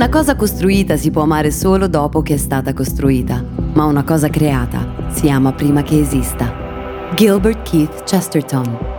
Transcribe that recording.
Una cosa costruita si può amare solo dopo che è stata costruita, ma una cosa creata si ama prima che esista. Gilbert Keith Chesterton.